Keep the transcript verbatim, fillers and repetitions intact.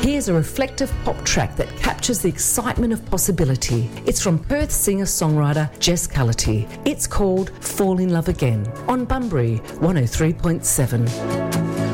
Here's a reflective pop track that captures the excitement of possibility. It's from Perth singer-songwriter Jess Cullity. It's called Fall in Love Again on Bunbury one oh three point seven.